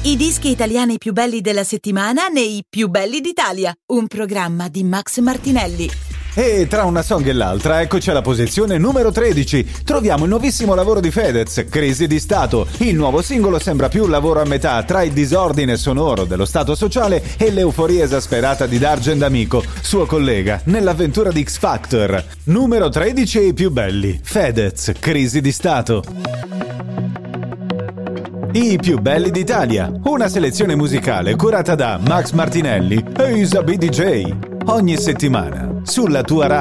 I dischi italiani più belli della settimana nei Più belli d'Italia, un programma di Max Martinelli. E tra una song e l'altra, eccoci alla posizione numero 13. Troviamo il nuovissimo lavoro di Fedez, Crisi di Stato. Il nuovo singolo sembra più un lavoro a metà tra il disordine sonoro dello stato sociale e l'euforia esasperata di Dargen D'Amico, suo collega, nell'avventura di X Factor. Numero 13 e i più belli. Fedez, Crisi di Stato. I più belli d'Italia, una selezione musicale curata da Max Martinelli e Isa B. DJ. Ogni settimana, sulla tua radio.